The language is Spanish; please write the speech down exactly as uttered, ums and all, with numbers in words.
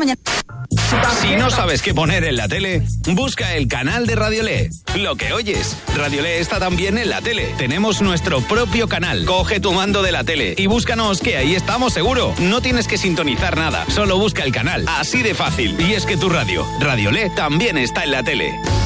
mañana. Si no sabes qué poner en la tele, busca el canal de Radiolé. Lo que oyes, Radiolé está también en la tele. Tenemos nuestro propio canal. Coge tu mando de la tele y búscanos, que ahí estamos seguro. No tienes que sintonizar nada, solo busca el canal. Así de fácil. Y es que tu radio, Radiolé, también está en la tele.